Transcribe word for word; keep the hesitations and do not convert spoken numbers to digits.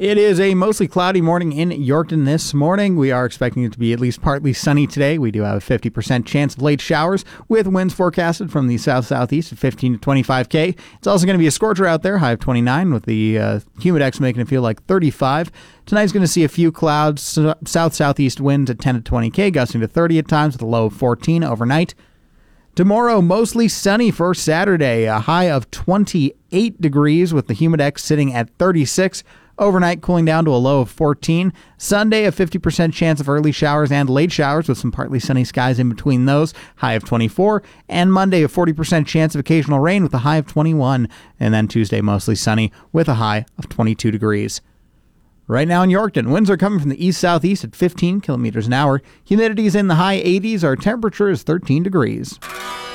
It is a mostly cloudy morning in Yorkton this morning. We are expecting it to be at least partly sunny today. We do have a fifty percent chance of late showers with winds forecasted from the south-southeast at fifteen to twenty-five K. It's also going to be a scorcher out there, high of twenty-nine, with the uh, humidex making it feel like thirty-five. Tonight's going to see a few clouds, south-southeast winds at ten to twenty K, gusting to thirty at times with a low of fourteen overnight. Tomorrow, mostly sunny for Saturday, a high of twenty-eight degrees with the humidex sitting at thirty-six. Overnight cooling down to a low of fourteen. Sunday, a fifty percent chance of early showers and late showers with some partly sunny skies in between those, high of twenty-four. And Monday, a forty percent chance of occasional rain with a high of twenty-one. And then Tuesday, mostly sunny with a high of twenty-two degrees. Right now in Yorkton, winds are coming from the east-southeast at fifteen kilometers an hour. Humidity is in the high eighties. Our temperature is thirteen degrees.